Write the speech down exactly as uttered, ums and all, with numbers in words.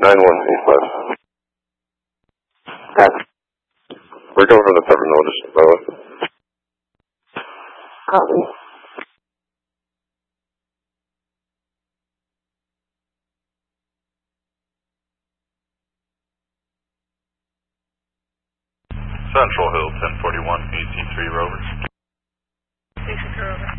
nine one East West. Pass. We're going from the Pepper notice, by the way. Copy. Central Hill, ten forty-one, E T three Rover. E T three Rover.